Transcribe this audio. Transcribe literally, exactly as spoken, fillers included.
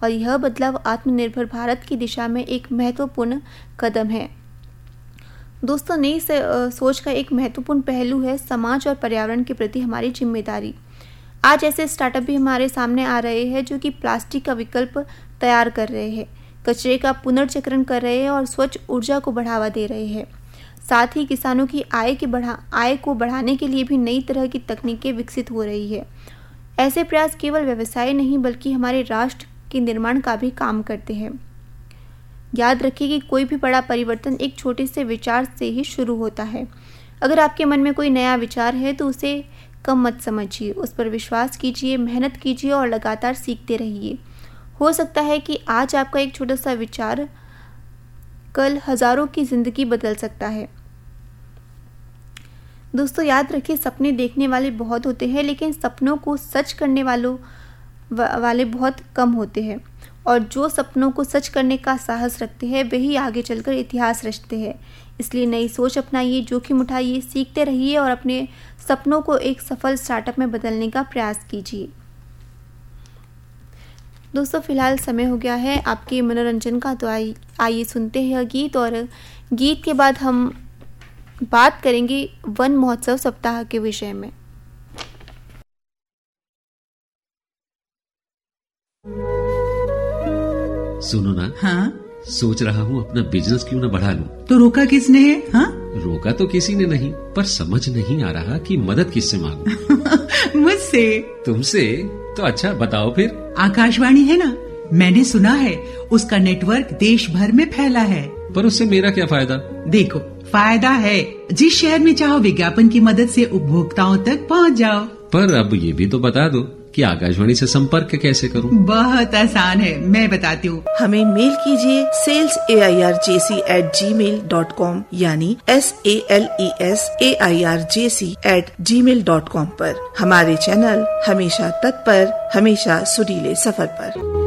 और यह बदलाव आत्मनिर्भर भारत की दिशा में एक महत्वपूर्ण कदम है। दोस्तों, नई सोच का एक महत्वपूर्ण पहलू है समाज और पर्यावरण के प्रति हमारी जिम्मेदारी। आज ऐसे स्टार्टअप भी हमारे सामने आ रहे हैं जो कि प्लास्टिक का विकल्प तैयार कर रहे हैं, कचरे का पुनर्चक्रण कर रहे हैं और स्वच्छ ऊर्जा को बढ़ावा दे रहे हैं। साथ ही किसानों की आय की बढ़ा आय को बढ़ाने के लिए भी नई तरह की तकनीकें विकसित हो रही है। ऐसे प्रयास केवल व्यवसाय नहीं बल्कि हमारे राष्ट्र के निर्माण का भी काम करते हैं। याद रखिए कि कोई भी बड़ा परिवर्तन एक छोटे से विचार से ही शुरू होता है। अगर आपके मन में कोई नया विचार है तो उसे कम मत समझिए, उस पर विश्वास कीजिए, मेहनत कीजिए और लगातार सीखते रहिए। हो सकता है कि आज आपका एक छोटा सा विचार कल हजारों की जिंदगी बदल सकता है। दोस्तों, याद रखिए, सपने देखने वाले बहुत होते हैं लेकिन सपनों को सच करने वालों वाले बहुत कम होते हैं, और जो सपनों को सच करने का साहस रखते हैं वही आगे चलकर इतिहास रचते हैं। इसलिए नई सोच अपनाइए, जोखिम उठाइए, सीखते रहिए और अपने सपनों को एक सफल स्टार्टअप में बदलने का प्रयास कीजिए। दोस्तों, फिलहाल समय हो गया है आपके मनोरंजन का, तो आइए आइए सुनते हैं गीत, और गीत के बाद हम बात करेंगे वन महोत्सव सप्ताह के विषय में। सुनो ना, हाँ? सोच रहा हूँ अपना बिजनेस क्यों ना बढ़ा लूं। तो रोका किसने है? हाँ? रोका तो किसी ने नहीं, पर समझ नहीं आ रहा कि मदद किससे मांगूं। मुझसे। तुमसे? तो अच्छा बताओ फिर। आकाशवाणी है ना, मैंने सुना है उसका नेटवर्क देश भर में फैला है। पर उससे मेरा क्या फायदा? देखो, फायदा है, जिस शहर में चाहो विज्ञापन की मदद से उपभोक्ताओं तक पहुंच जाओ। पर अब ये भी तो बता दो कि आकाशवाणी से संपर्क कैसे करूं? बहुत आसान है, मैं बताती हूँ। हमें मेल कीजिए sales A I R J C eight ji mail dot com, यानी S A L E S A I R J C eight ji mail dot com पर। हमारे चैनल हमेशा तत्पर, हमेशा सुरीले सफर पर।